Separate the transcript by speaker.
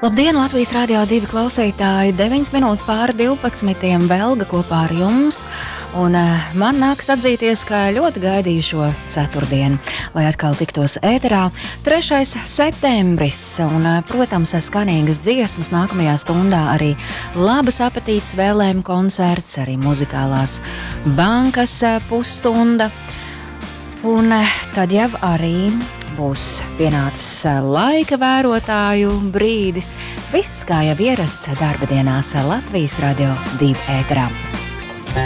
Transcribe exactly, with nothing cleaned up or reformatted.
Speaker 1: Labdien, Latvijas Rādio divi klausītāji! deviņas minūtes pāri divpadsmitiem Velga kopā ar jums. Un uh, man nākas atzīties, ka ļoti gaidīju šo ceturtdienu, lai atkal tiktos ēterā. trešais septembris un, uh, protams, skanīgas dziesmas nākamajā stundā, arī labas apetītes vēlējumu koncerts, arī muzikālās bankas uh, pusstunda. Un uh, tad jau arī būs pienācis laika vērotāju brīdis. Viss kā jau ierasts darba dienās Latvijas Radio divi ēterā.